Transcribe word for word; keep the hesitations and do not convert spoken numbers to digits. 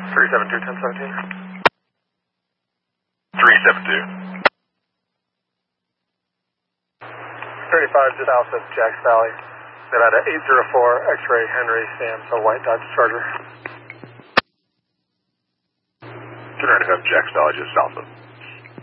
three seven two, ten seventeen. three seven two. thirty-five just south of Jacks Valley. Nevada eight zero four, X-ray Henry, Sam, so white Dodge Charger. two ninety-five Jacks Valley just south of.